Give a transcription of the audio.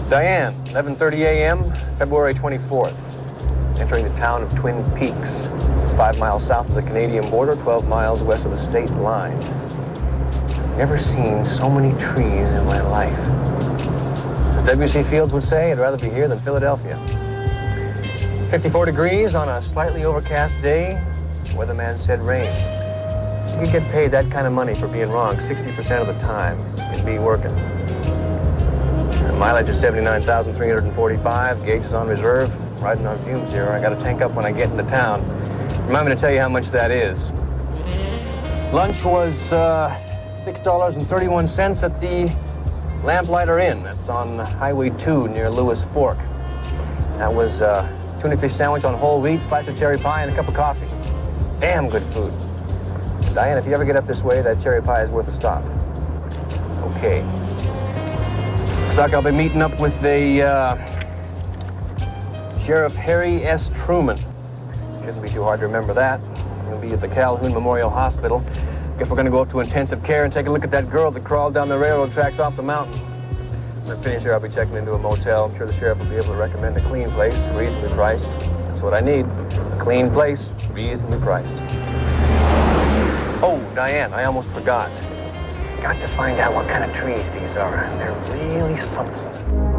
Diane, 11:30 a.m., February 24th. Entering the town of Twin Peaks. It's 5 miles south of the Canadian border, 12 miles west of the state line. I've never seen so many trees in my life. As W.C. Fields would say, I'd rather be here than Philadelphia. 54 degrees on a slightly overcast day. The weatherman said rain. You can get paid that kind of money for being wrong 60% of the time. You'd be working. Mileage is 79,345. Gauge is on reserve. Riding on fumes here. I got to tank up when I get into town. Remind me to tell you how much that is. Lunch was $6.31 at the Lamplighter Inn. That's on Highway 2 near Lewis Fork. That was tuna fish sandwich on whole wheat, slice of cherry pie, and a cup of coffee. Damn good food. Diane, if you ever get up this way, that cherry pie is worth a stop. Okay. Looks like I'll be meeting up with the Sheriff Harry S. Truman. Shouldn't be too hard to remember that. He'll be at the Calhoun Memorial Hospital. Guess we're going to go up to intensive care and take a look at that girl that crawled down the railroad tracks off the mountain. When I finish here, I'll be checking into a motel. I'm sure the sheriff will be able to recommend a clean place, reasonably priced. That's what I need. A clean place, reasonably priced. Oh, Diane, I almost forgot. Got to find out what kind of trees these are. They're really something.